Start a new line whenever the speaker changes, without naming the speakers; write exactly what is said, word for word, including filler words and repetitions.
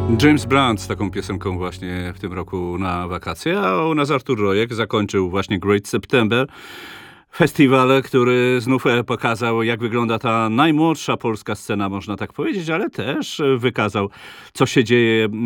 James Blunt z taką piosenką właśnie w tym roku na wakacje, a u nas Artur Rojek zakończył właśnie Great September. Festiwal, który znów e, pokazał, jak wygląda ta najmłodsza polska scena, można tak powiedzieć, ale też e, wykazał, co się dzieje